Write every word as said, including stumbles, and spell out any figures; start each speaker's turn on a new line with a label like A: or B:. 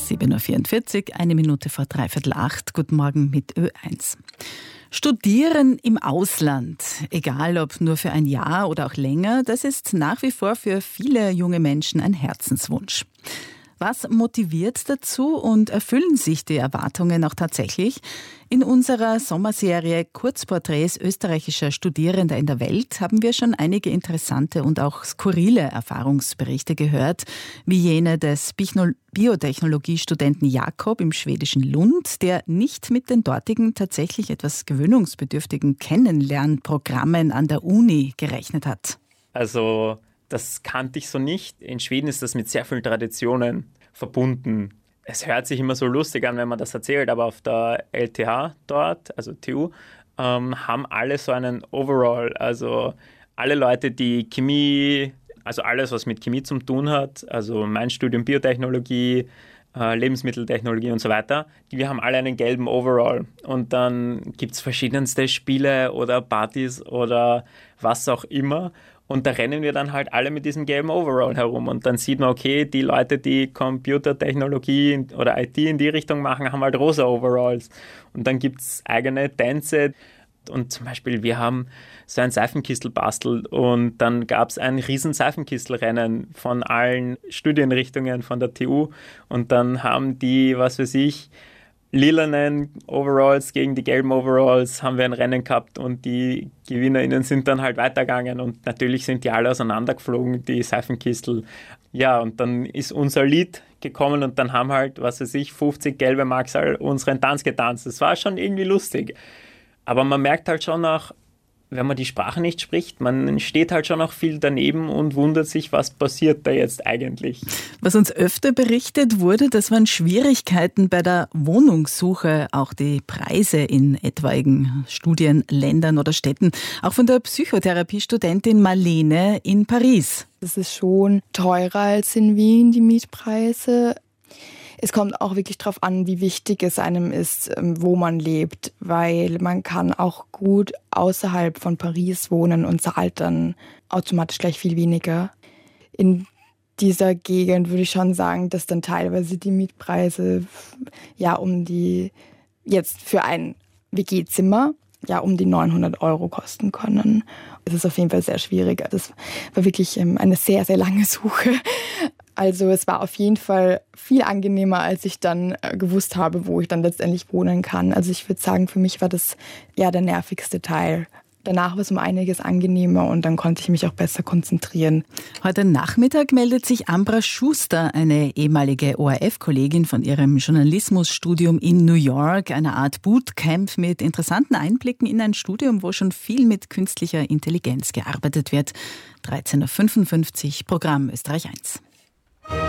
A: sieben Uhr vierundvierzig, eine Minute vor dreiviertel acht. Guten Morgen mit Ö eins. Studieren im Ausland, egal ob nur für ein Jahr oder auch länger, das ist nach wie vor für viele junge Menschen ein Herzenswunsch. Was motiviert dazu und erfüllen sich die Erwartungen auch tatsächlich? In unserer Sommerserie Kurzporträts österreichischer Studierender in der Welt haben wir schon einige interessante und auch skurrile Erfahrungsberichte gehört, wie jene des Biotechnologiestudenten Jakob im schwedischen Lund, der nicht mit den dortigen tatsächlich etwas gewöhnungsbedürftigen Kennenlernprogrammen an der Uni gerechnet hat.
B: Also das kannte ich so nicht. In Schweden ist das mit sehr vielen Traditionen verbunden. Es hört sich immer so lustig an, wenn man das erzählt, aber auf der L T H dort, also T U, ähm, haben alle so einen Overall. Also alle Leute, die Chemie, also alles, was mit Chemie zu tun hat, also mein Studium Biotechnologie, äh, Lebensmitteltechnologie und so weiter, die haben alle einen gelben Overall. Und dann gibt es verschiedenste Spiele oder Partys oder was auch immer. Und da rennen wir dann halt alle mit diesem gelben Overall herum. Und dann sieht man, okay, die Leute, die Computertechnologie oder I T in die Richtung machen, haben halt rosa Overalls. Und dann gibt es eigene Tänze. Und zum Beispiel, wir haben so ein Seifenkistel bastelt und dann gab es ein riesen Seifenkistelrennen von allen Studienrichtungen von der T U. Und dann haben die, was weiß ich, lilanen Overalls gegen die gelben Overalls haben wir ein Rennen gehabt und die GewinnerInnen sind dann halt weitergegangen und natürlich sind die alle auseinandergeflogen, die Seifenkistel. Ja, und dann ist unser Lied gekommen und dann haben halt, was weiß ich, fünfzig gelbe Maxal unseren Tanz getanzt. Das war schon irgendwie lustig. Aber man merkt halt schon auch, wenn man die Sprache nicht spricht, man steht halt schon auch viel daneben und wundert sich, was passiert da jetzt eigentlich.
A: Was uns öfter berichtet wurde, das waren Schwierigkeiten bei der Wohnungssuche, auch die Preise in etwaigen Studienländern oder Städten. Auch von der Psychotherapiestudentin Marlene in Paris.
C: Es ist schon teurer als in Wien, die Mietpreise. Es kommt auch wirklich darauf an, wie wichtig es einem ist, wo man lebt, weil man kann auch gut außerhalb von Paris wohnen und zahlt dann automatisch gleich viel weniger. In dieser Gegend würde ich schon sagen, dass dann teilweise die Mietpreise ja um die, jetzt für ein W G-Zimmer, ja um die neunhundert Euro kosten können. Es ist auf jeden Fall sehr schwierig. Das war wirklich eine sehr, sehr lange Suche. Also es war auf jeden Fall viel angenehmer, als ich dann gewusst habe, wo ich dann letztendlich wohnen kann. Also ich würde sagen, für mich war das ja der nervigste Teil. Danach war es um einiges angenehmer und dann konnte ich mich auch besser konzentrieren.
A: Heute Nachmittag meldet sich Ambra Schuster, eine ehemalige O R F-Kollegin von ihrem Journalismusstudium in New York, eine Art Bootcamp mit interessanten Einblicken in ein Studium, wo schon viel mit künstlicher Intelligenz gearbeitet wird. dreizehn Uhr fünfundfünfzig, Programm Österreich eins.